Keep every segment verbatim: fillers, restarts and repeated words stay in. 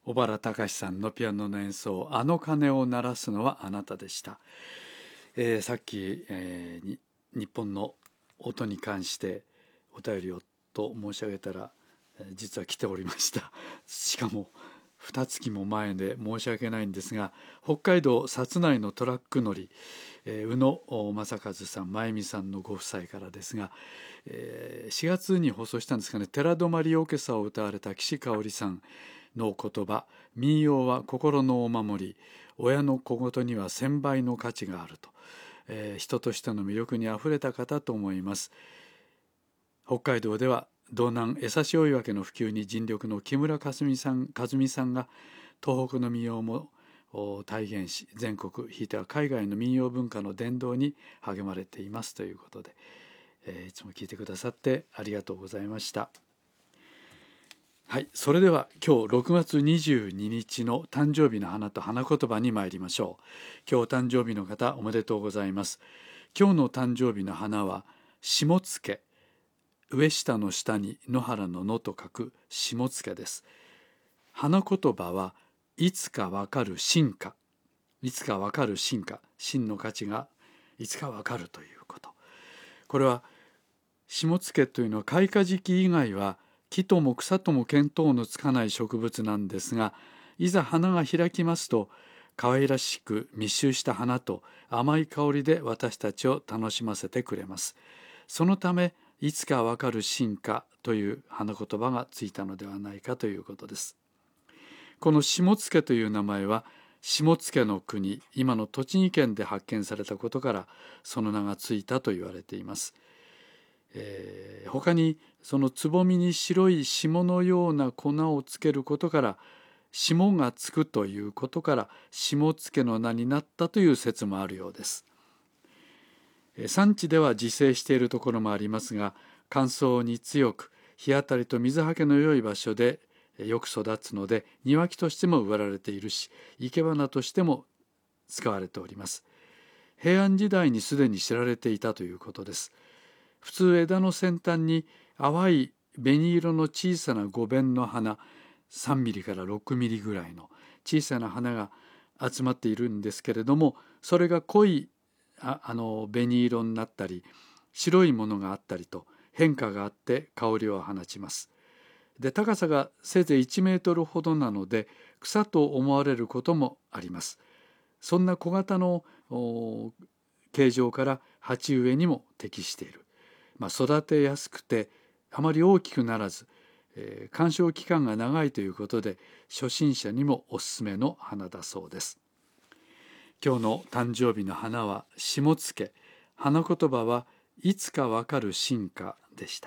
小原隆さんのピアノの演奏、あの鐘を鳴らすのはあなたでした。えーさっき、えーに日本の音に関してお便りをと申し上げたら、えー実は来ておりました。しかも二月も前で申し訳ないんですが、北海道薩内のトラック乗り、えー宇野正和さん、真由美さんのご夫妻からですが、えーしがつに放送したんですかね、寺泊オーケストラを歌われた岸香織さんの言葉、民謡は心のお守り、親の小言には千倍の価値があると、えー人としての魅力にあふれた方と思います。北海道では道南江差大岩家の普及に尽力の木村和美さん、和美さんが東北の民謡も体現し、全国ひいては海外の民謡文化の伝道に励まれていますということで、えーいつも聞いてくださってありがとうございました。はい、それでは今日ろくがつにじゅうににちの誕生日の花と花言葉に参りましょう。今日お誕生日の方おめでとうございます。今日の誕生日の花は下野、上下の下に野原の野と書く下野です。花言葉はいつかわかる進化、いつかわかる進化、真の価値がいつかわかるということ。これは下野というのは開花時期以外は木とも草とも見当のつかない植物なんですが、いざ花が開きますと可愛らしく密集した花と甘い香りで私たちを楽しませてくれます。そのためいつかわかる進化という花言葉がついたのではないかということです。この下野という名前は下野の国、今の栃木県で発見されたことからその名がついたと言われています。えー、他にそのつぼみに白い霜のような粉をつけることから霜がつくということから下野の名になったという説もあるようです。産地では自生しているところもありますが、乾燥に強く日当たりと水はけの良い場所でよく育つので庭木としても植えられているし、生け花としても使われております。平安時代にすでに知られていたということです。普通枝の先端に淡い紅色の小さな五弁の花、さんミリからろくミリぐらいの小さな花が集まっているんですけれども、それが濃いああの紅色になったり白いものがあったりと変化があって香りを放ちます。で、高さがせいぜいいちメートルほどなので草と思われることもあります。そんな小型の形状から鉢植えにも適している。まあ、育てやすくてあまり大きくならず、えー、観賞期間が長いということで初心者にもおすすめの花だそうです。今日の誕生日の花は下野、花言葉はいつかわかる進化でした。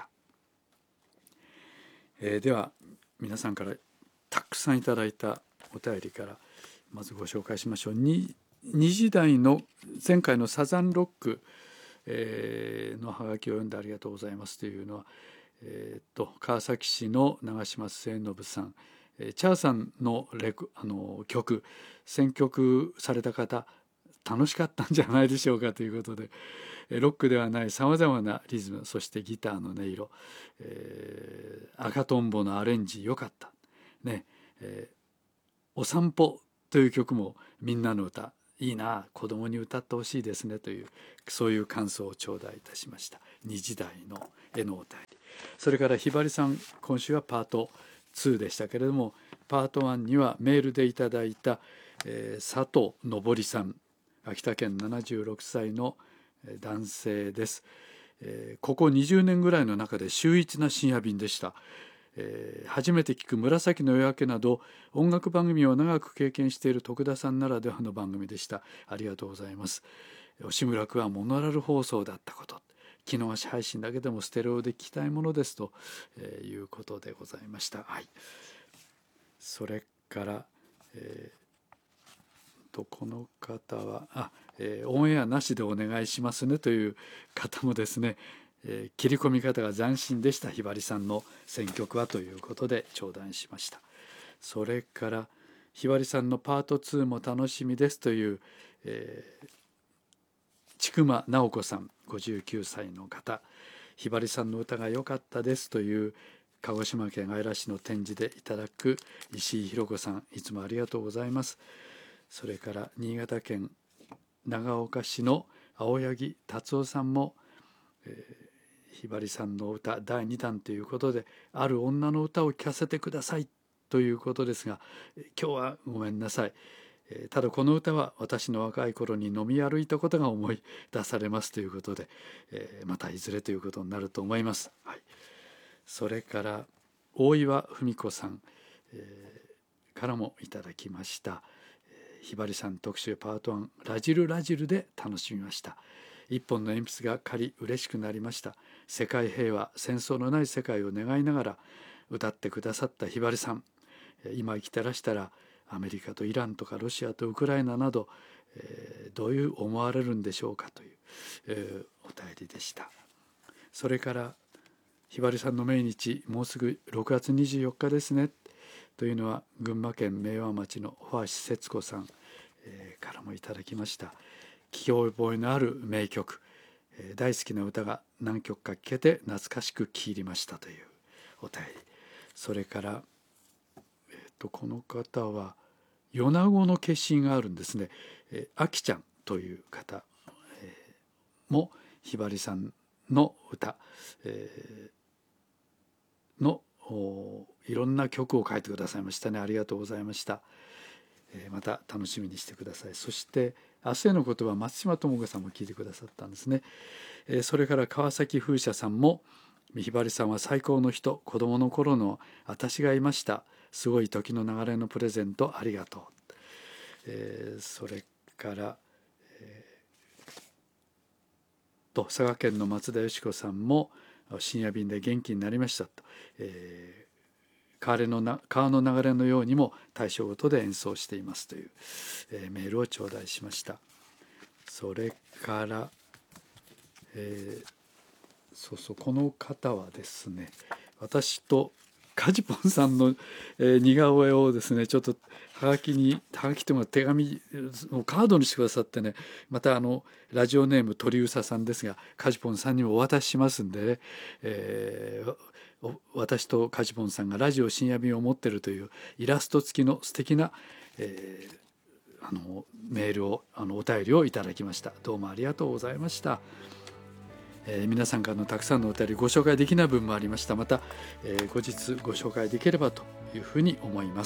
えー、では皆さんからたくさんいただいたお便りからまずご紹介しましょう。 2, 2時台の前回のサザンロック、えー、のハガキを読んでありがとうございますというのは、えー、と川崎市の長嶋末信さん、えー、チャーさんのレクあの曲選曲された方楽しかったんじゃないでしょうかということで、ロックではないさまざまなリズム、そしてギターの音色、えー、赤とんぼのアレンジ良かったね、えー、お散歩という曲もみんなの歌いいな、子供に歌ってほしいですねというそういう感想を頂戴いたしました。にじ台の絵のお便り、それからひばりさん今週はパートにでしたけれども、パートいちにはメールでいただいた、えー、佐藤昇さん、秋田県ななじゅうろくさいの男性です。えー、ここにじゅうねんぐらいの中で秀逸な深夜便でした。えー、初めて聞く紫の夜明けなど音楽番組を長く経験している徳田さんならではの番組でした。ありがとうございます。吉村区はモノラル放送だったこと、聞き逃し配信だけでもステレオで聞きたいものですと、えー、いうことでございました。はい、それから、えー、とこの方はあ、えー、オンエアなしでお願いしますねという方もですね、えー、切り込み方が斬新でした。ひばりさんの選曲はということで頂戴しました。それからひばりさんのパートにも楽しみですという、えー、千曲直子さんごじゅうきゅうさいの方、ひばりさんの歌が良かったですという鹿児島県姶良市の展示でいただく石井弘子さん、いつもありがとうございます。それから新潟県長岡市の青柳達夫さんも、えー、ひばりさんの歌だいにだんということで、ある女の歌を聴かせてくださいということですが、今日はごめんなさい。ただこの歌は私の若い頃に飲み歩いたことが思い出されますということで、またいずれということになると思います。はい、それから大岩文子さんからもいただきました。ひばりさん特集パートワン、ラジルラジルで楽しみました。一本の鉛筆が借り嬉しくなりました。世界平和、戦争のない世界を願いながら歌ってくださったひばりさん、今生きてらしたらアメリカとイランとかロシアとウクライナなど、えー、どういう思われるんでしょうかという、えー、お便りでした。それからひばりさんの命日、もうすぐろくがつにじゅうよっかですねというのは群馬県明和町の保橋節子さん、えー、からもいただきました。聞き覚えのある名曲、えー、大好きな歌が何曲か聴けて懐かしく聴りましたというお便り。それから、えー、とこの方は米子の化身があるんですね。えー、あきちゃんという方、えー、もひばりさんの歌、えー、のいろんな曲を書いてくださいましたね。ありがとうございました。えー、また楽しみにしてください。そして明日への言葉、松島智子さんも聞いてくださったんですね。えー、それから川崎風車さんも、ひばりさんは最高の人、子供の頃の私がいました、すごい時の流れのプレゼントありがとう。えー、それから、えー、と佐賀県の松田よし子さんも深夜便で元気になりましたと、えー、川のな川の流れのようにも対象ごとで演奏していますという、えー、メールを頂戴しました。それから、えー、そうそうこの方はですね、私とカジポンさんの、えー、似顔絵をですね、ちょっとはがきにはがきというか手紙をカードにしてくださってね、またあのラジオネーム鳥うささんですが、カジポンさんにもお渡ししますんでね、えー、私とカジポンさんがラジオ深夜便を持っているというイラスト付きの素敵な、えー、あのメールをあのお便りをいただきました。どうもありがとうございました。えー、皆さんからのたくさんのお便りご紹介できない分もありました。また、えー、後日ご紹介できればというふうに思います。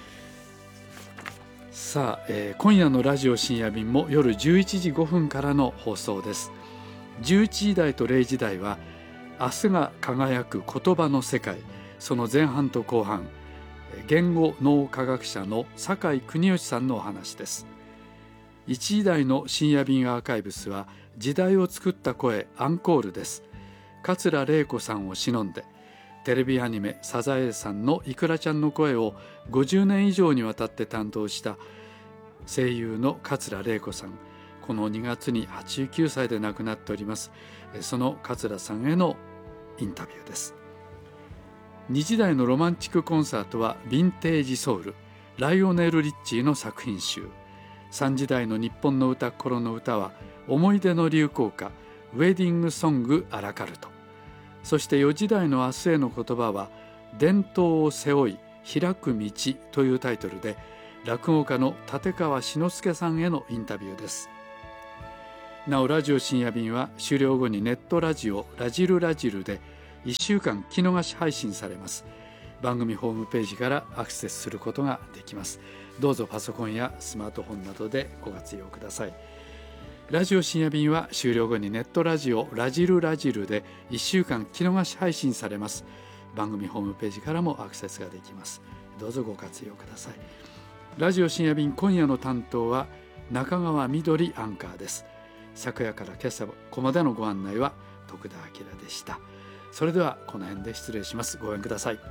さあ、えー、今夜のラジオ深夜便も夜じゅういちじごふんからの放送です。じゅういちじ台とれいじ台は明日が輝く言葉の世界、その前半と後半、言語脳科学者の酒井邦義さんのお話です。いちじ台の深夜便アーカイブスは時代を作った声アンコールです。桂玲子さんを偲んでテレビアニメサザエさんのイクラちゃんの声をごじゅうねん以上にわたって担当した声優の桂玲子さん、このにがつにはちじゅうきゅうさいで亡くなっております。その桂さんへのインタビューです。にじ台のロマンチックコンサートはヴィンテージソウル、ライオネル・リッチーの作品集。さんじ台の日本の歌心の歌は思い出の流行歌ウェディングソングアラカルト。そしてよじ台の明日への言葉は伝統を背負い開く道というタイトルで落語家の立川志の輔さんへのインタビューです。なおラジオ深夜便は終了後にネットラジオラジルラジルでいっしゅうかん聞き逃し配信されます。番組ホームページからアクセスすることができます。どうぞパソコンやスマートフォンなどでご活用ください。ラジオ深夜便は終了後にネットラジオラジルラジルでいっしゅうかん聞き逃し配信されます。番組ホームページからもアクセスができます。どうぞご活用ください。ラジオ深夜便今夜の担当は中川みどりアンカーです。昨夜から今朝ここまでのご案内は徳田明でした。それではこの辺で失礼します。ご覧ください。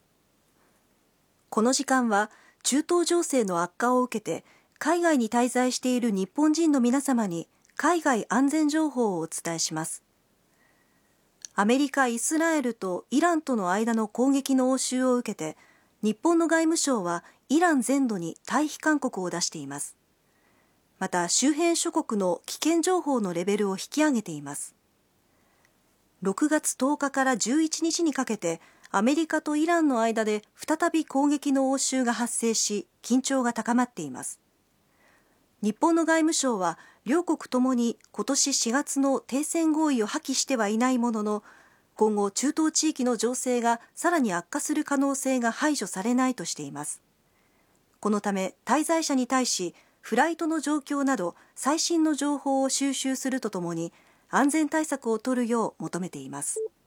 この時間は中東情勢の悪化を受けて海外に滞在している日本人の皆様に海外安全情報をお伝えします。アメリカ、イスラエルとイランとの間の攻撃の応酬を受けて日本の外務省はイラン全土に退避勧告を出しています。また周辺諸国の危険情報のレベルを引き上げています。ろくがつとおかからじゅういちにちにかけてアメリカとイランの間で再び攻撃の応酬が発生し、緊張が高まっています。日本の外務省は、両国ともに今年しがつの停戦合意を破棄してはいないものの、今後中東地域の情勢がさらに悪化する可能性が排除されないとしています。このため滞在者に対し、フライトの状況など最新の情報を収集するとともに、安全対策を取るよう求めています。